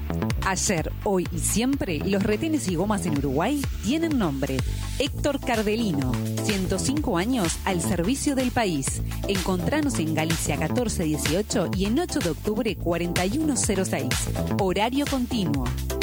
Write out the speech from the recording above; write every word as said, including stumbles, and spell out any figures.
Ayer, hoy y siempre, los retenes y gomas en Uruguay tienen nombre. Héctor Cardelino, ciento cinco años al servicio del país. Encontranos en Galicia catorce dieciocho y en ocho de octubre cuarenta y uno cero seis. Horario continuo.